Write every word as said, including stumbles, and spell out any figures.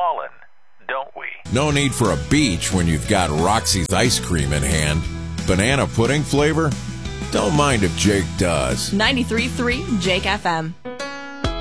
fallen, don't we? No need for a beach when you've got Roxy's ice cream in hand. Banana pudding flavor? Don't mind if Jake does. ninety-three point three Jake F M.